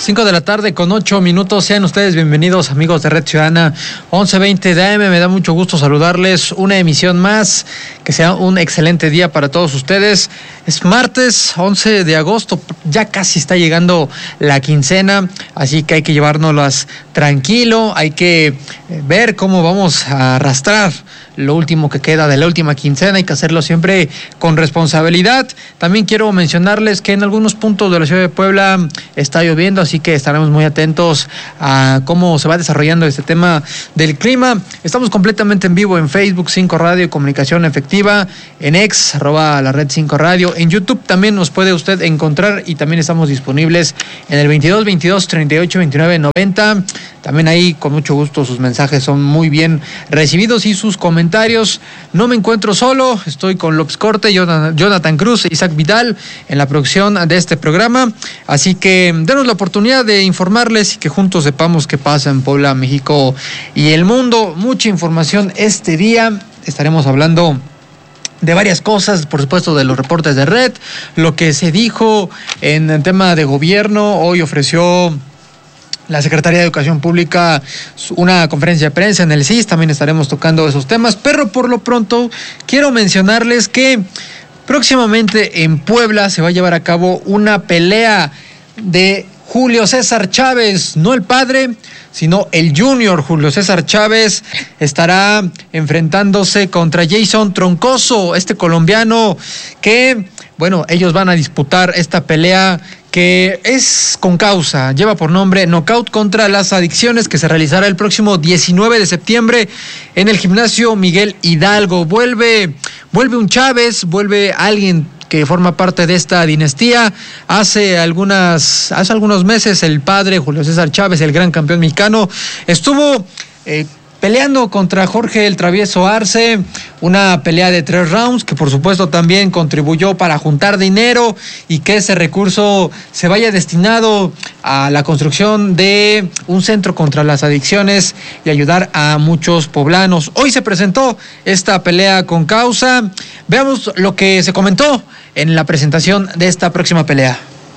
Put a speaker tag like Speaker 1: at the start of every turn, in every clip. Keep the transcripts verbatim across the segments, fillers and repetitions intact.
Speaker 1: cinco de la tarde con ocho minutos. Sean ustedes bienvenidos, amigos de Red Ciudadana once veinte de A M. Me da mucho gusto saludarles. Una emisión más. Que sea un excelente día para todos ustedes. Es martes once de agosto. Ya casi está llegando la quincena. Así que hay que llevárnoslas tranquilo. Hay que ver cómo vamos a arrastrar lo último que queda de la última quincena. Hay que hacerlo siempre con responsabilidad. También quiero mencionarles que en algunos puntos de la ciudad de Puebla está lloviendo, así que estaremos muy atentos a cómo se va desarrollando este tema del clima. Estamos completamente en vivo en Facebook, cinco Radio, Comunicación Efectiva, en X, arroba la red cinco Radio. En YouTube también nos puede usted encontrar y también estamos disponibles en el veintidós veintidós treinta y ocho veintinueve noventa. También ahí con mucho gusto sus mensajes son muy bien recibidos y sus comentarios. No me encuentro solo, estoy con López Corte, Jonathan Cruz, Isaac Vidal en la producción de este programa. Así que denos la oportunidad de informarles y que juntos sepamos qué pasa en Puebla, México y el mundo. Mucha información este día. Estaremos hablando de varias cosas, por supuesto de los reportes de Red, lo que se dijo en el tema de gobierno. Hoy ofreció la Secretaría de Educación Pública una conferencia de prensa en el C I S, también estaremos tocando esos temas, pero por lo pronto quiero mencionarles que próximamente en Puebla se va a llevar a cabo una pelea de Julio César Chávez, no el padre, sino el junior. Julio César Chávez estará enfrentándose contra Jason Troncoso, este colombiano que, bueno, ellos van a disputar esta pelea que es con causa, lleva por nombre Knockout contra las Adicciones, que se realizará el próximo diecinueve de septiembre en el gimnasio Miguel Hidalgo. Vuelve, vuelve un Chávez, vuelve alguien que forma parte de esta dinastía. Hace algunas, hace algunos meses el padre Julio César Chávez, el gran campeón mexicano, estuvo eh, peleando contra Jorge el Travieso Arce, una pelea de tres rounds que por supuesto también contribuyó para juntar dinero y que ese recurso se vaya destinado a la construcción de un centro contra las adicciones y ayudar a muchos poblanos. Hoy se presentó esta pelea con causa. Veamos lo que se comentó en la presentación de esta próxima pelea.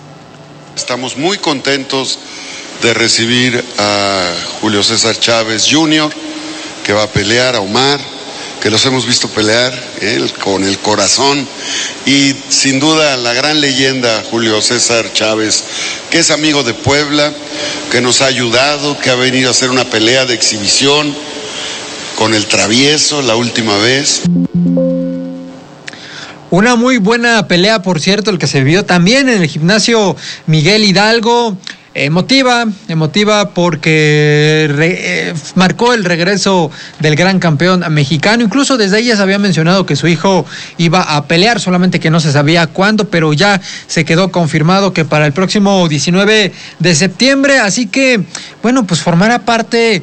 Speaker 2: Estamos muy contentos de recibir a Julio César Chávez junior, que va a pelear a Omar, que los hemos visto pelear, él con el corazón, y sin duda la gran leyenda Julio César Chávez, que es amigo de Puebla, que nos ha ayudado, que ha venido a hacer una pelea de exhibición con el Travieso la última vez.
Speaker 1: Una muy buena pelea, por cierto, el que se vio también en el gimnasio Miguel Hidalgo. Emotiva, emotiva porque re, eh, marcó el regreso del gran campeón mexicano. Incluso desde ella se había mencionado que su hijo iba a pelear, solamente que no se sabía cuándo, pero ya se quedó confirmado que para el próximo diecinueve de septiembre. Así que, bueno, pues formará parte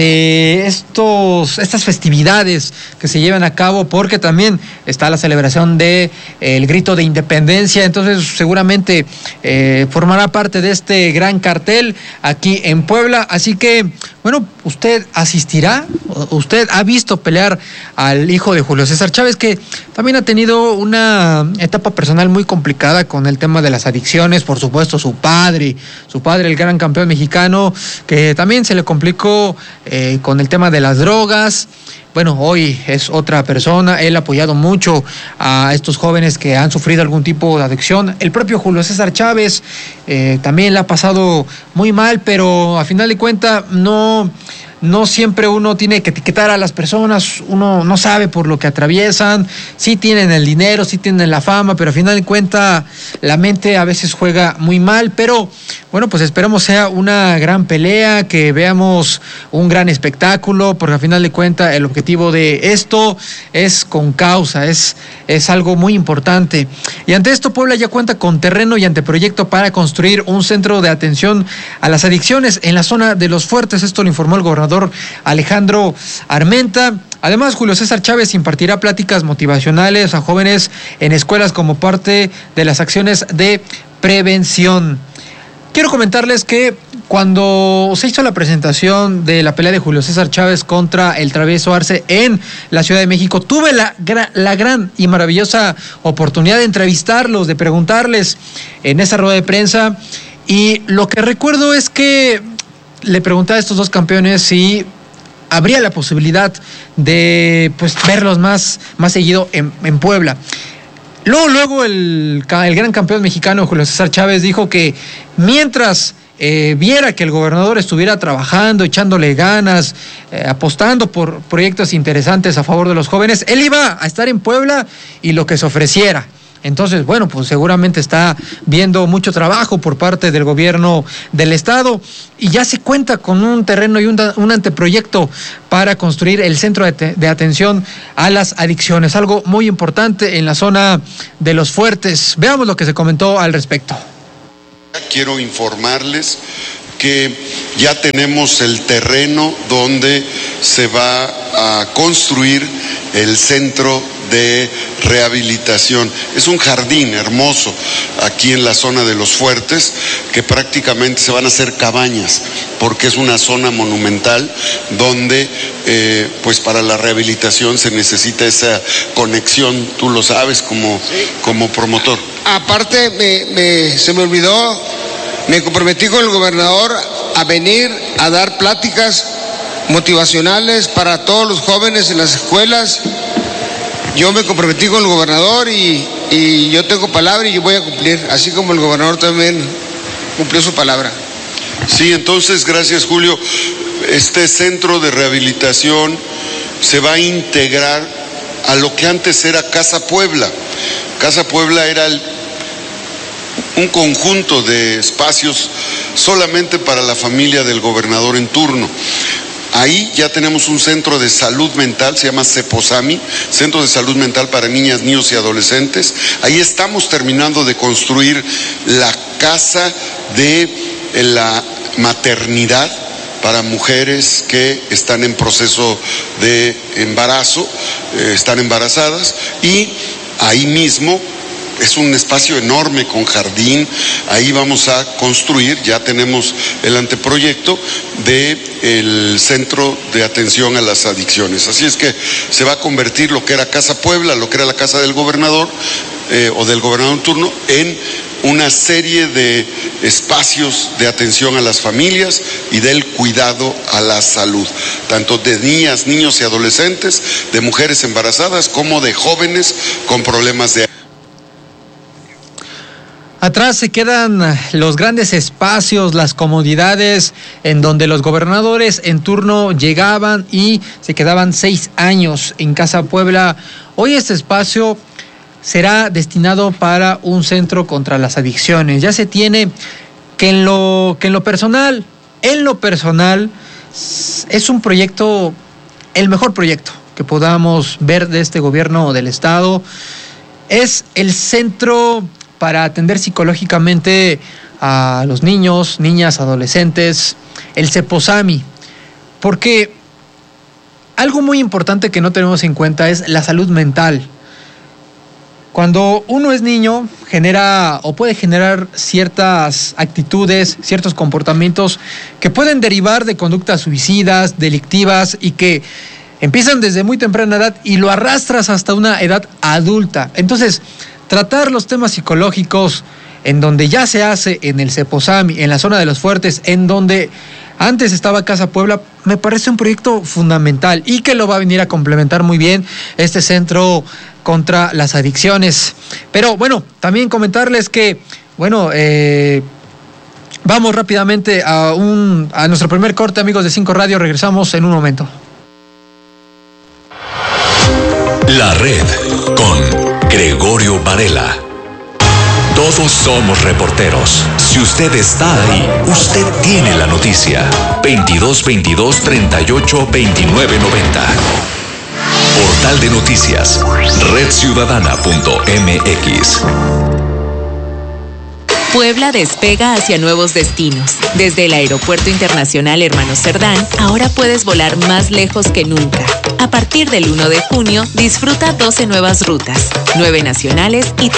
Speaker 1: de estos, estas festividades que se llevan a cabo, porque también está la celebración de eh, el grito de independencia. Entonces seguramente eh, formará parte de este gran cartel aquí en Puebla. Así que, bueno, usted asistirá, usted ha visto pelear al hijo de Julio César Chávez, que también ha tenido una etapa personal muy complicada con el tema de las adicciones. Por supuesto, su padre, su padre, el gran campeón mexicano, que también se le complicó eh, con el tema de las drogas. Bueno, hoy es otra persona. Él ha apoyado mucho a estos jóvenes que han sufrido algún tipo de adicción. El propio Julio César Chávez eh, también le ha pasado muy mal, pero a final de cuentas no, no siempre uno tiene que etiquetar a las personas. Uno no sabe por lo que atraviesan. Sí tienen el dinero, sí tienen la fama, pero a final de cuentas la mente a veces juega muy mal. Pero bueno, pues esperamos sea una gran pelea, que veamos un gran espectáculo, porque a final de cuentas el objetivo de esto es con causa, es, es algo muy importante. Y ante esto, Puebla ya cuenta con terreno y anteproyecto para construir un centro de atención a las adicciones en la zona de Los Fuertes. Esto lo informó el gobernador Alejandro Armenta. Además, Julio César Chávez impartirá pláticas motivacionales a jóvenes en escuelas como parte de las acciones de prevención. Quiero comentarles que cuando se hizo la presentación de la pelea de Julio César Chávez contra el Travieso Arce en la Ciudad de México, tuve la, la gran y maravillosa oportunidad de entrevistarlos, de preguntarles en esa rueda de prensa Y lo que recuerdo es que le pregunté a estos dos campeones si habría la posibilidad de pues verlos más, más seguido en, en Puebla. Luego, luego el, el gran campeón mexicano Julio César Chávez dijo que mientras eh, viera que el gobernador estuviera trabajando, echándole ganas, eh, apostando por proyectos interesantes a favor de los jóvenes, él iba a estar en Puebla y lo que se ofreciera. Entonces, bueno, pues seguramente está viendo mucho trabajo por parte del gobierno del estado y ya se cuenta con un terreno y un, un anteproyecto para construir el centro de, te, de atención a las adicciones, algo muy importante en la zona de Los Fuertes. Veamos lo que se comentó al respecto.
Speaker 2: Quiero informarles que ya tenemos el terreno donde se va a construir el centro de rehabilitación. Es un jardín hermoso aquí en la zona de Los Fuertes, que prácticamente se van a hacer cabañas, porque es una zona monumental donde eh, pues para la rehabilitación se necesita esa conexión, tú lo sabes como, sí. como promotor.
Speaker 3: Aparte, me, me, se me olvidó, me comprometí con el gobernador a venir a dar pláticas motivacionales para todos los jóvenes en las escuelas. Yo me comprometí con el gobernador y, y yo tengo palabra y yo voy a cumplir, así como el gobernador también cumplió su palabra.
Speaker 2: Sí, entonces, gracias Julio. Este centro de rehabilitación se va a integrar a lo que antes era Casa Puebla. Casa Puebla era el, un conjunto de espacios solamente para la familia del gobernador en turno. Ahí ya tenemos un centro de salud mental, se llama CEPOSAMI, Centro de Salud Mental para Niñas, Niños y Adolescentes. Ahí estamos terminando de construir la casa de la maternidad para mujeres que están en proceso de embarazo, eh, están embarazadas, y ahí mismo es un espacio enorme con jardín. Ahí vamos a construir, ya tenemos el anteproyecto del centro de atención a las adicciones. Así es que se va a convertir lo que era Casa Puebla, lo que era la casa del gobernador eh, o del gobernador en turno, en una serie de espacios de atención a las familias y del cuidado a la salud, tanto de niñas, niños y adolescentes, de mujeres embarazadas como de jóvenes con problemas de...
Speaker 1: Atrás se quedan los grandes espacios, las comodidades en donde los gobernadores en turno llegaban y se quedaban seis años en Casa Puebla. Hoy este espacio será destinado para un centro contra las adicciones. Ya se tiene que en lo, que en lo personal, en lo personal, es un proyecto, el mejor proyecto que podamos ver de este gobierno del estado. Es el centro para atender psicológicamente a los niños, niñas, adolescentes, el CEPOSAMI, porque algo muy importante que no tenemos en cuenta es la salud mental. Cuando uno es niño, genera o puede generar ciertas actitudes, ciertos comportamientos que pueden derivar de conductas suicidas, delictivas, y que empiezan desde muy temprana edad y lo arrastras hasta una edad adulta. Entonces, tratar los temas psicológicos en donde ya se hace en el CEPOSAMI, en la zona de Los Fuertes, en donde antes estaba Casa Puebla, me parece un proyecto fundamental y que lo va a venir a complementar muy bien este centro contra las adicciones. Pero bueno, también comentarles que, bueno, eh, vamos rápidamente a, un, a nuestro primer corte, amigos de Cinco Radio, regresamos en un momento.
Speaker 4: La Red con Gregorio Varela. Todos somos reporteros. Si usted está ahí, usted tiene la noticia. veintidós veintidós treinta y ocho veintinueve noventa. Portal de noticias, red ciudadana punto m x.
Speaker 5: Puebla despega hacia nuevos destinos. Desde el Aeropuerto Internacional Hermano Cerdán, ahora puedes volar más lejos que nunca. A partir del uno de junio, disfruta doce nuevas rutas, nueve nacionales y